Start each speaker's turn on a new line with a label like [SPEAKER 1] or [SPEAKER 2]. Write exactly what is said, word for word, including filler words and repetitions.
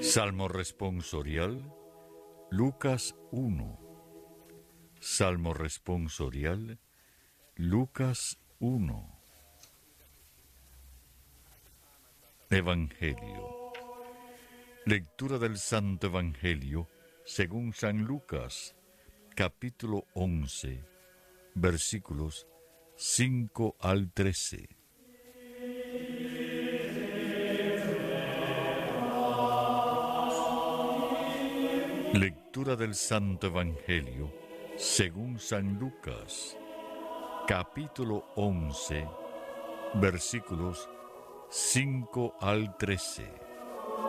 [SPEAKER 1] Salmo responsorial, Lucas uno. Salmo responsorial, Lucas uno. Evangelio. Lectura del Santo Evangelio según San Lucas, capítulo once, versículos cinco al trece. Lectura del Santo Evangelio según San Lucas, capítulo once, versículos cinco al trece.